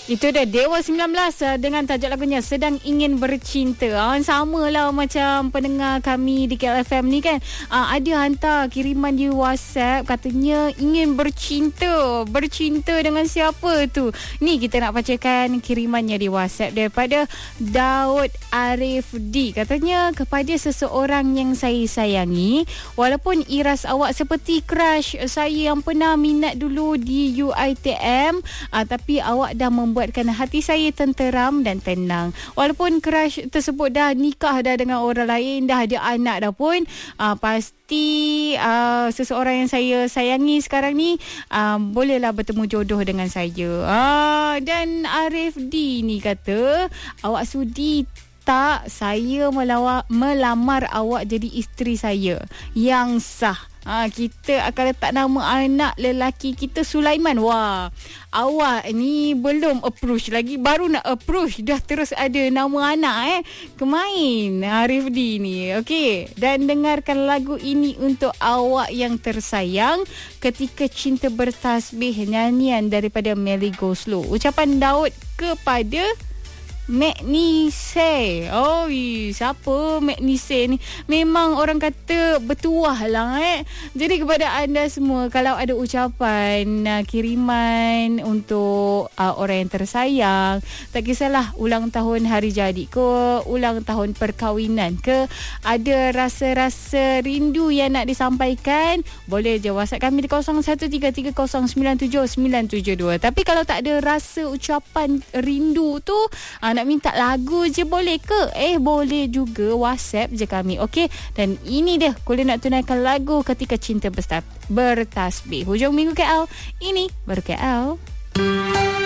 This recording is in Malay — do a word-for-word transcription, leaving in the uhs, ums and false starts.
Itu dia Dewa sembilan belas uh, dengan tajuk lagunya Sedang Ingin Bercinta. Ah, sama lah macam pendengar kami di K L F M ni kan. Ah, ada hantar kiriman di WhatsApp katanya ingin bercinta. Bercinta dengan siapa tu? Ni kita nak bacakan kirimannya di WhatsApp daripada Daud Arif D. Katanya kepada seseorang yang saya sayangi, walaupun iras awak seperti crush saya yang pernah minat dulu di U I T M, ah, tapi awak dah membuat buatkan hati saya tenteram dan tenang. Walaupun crush tersebut dah nikah dah dengan orang lain, dah ada anak dah pun, uh, pasti uh, seseorang yang saya sayangi sekarang ni uh, bolehlah bertemu jodoh dengan saya. Uh, dan Arif D ni kata, awak sudi tak saya melawak, melamar awak jadi isteri saya yang sah? Ha, kita akan letak nama anak lelaki kita Sulaiman. Wah, awak ni belum approach lagi, baru nak approach dah terus ada nama anak eh. Kemain Arif D ni. Okey, dan dengarkan lagu ini untuk awak yang tersayang, Ketika Cinta Bertasbih, nyanyian daripada Melly Goslow. Ucapan Daud kepada Magnise. Oh, siapa Magnise ni? Memang orang kata bertuah lah eh. Jadi kepada anda semua, kalau ada ucapan uh, kiriman untuk uh, orang yang tersayang, tak kisahlah ulang tahun hari jadi ke, ulang tahun perkahwinan ke, ada rasa-rasa rindu yang nak disampaikan, boleh je WhatsApp kami di kosong satu tiga tiga kosong sembilan tujuh sembilan tujuh dua. Tapi kalau tak ada rasa ucapan rindu tu, uh, nak minta lagu je boleh ke? Eh, boleh juga. WhatsApp je kami. Okey. Dan ini dia, Kulit nak tunaikan lagu Ketika Cinta Bertasbih. Hujung minggu K L. Ini baru K L.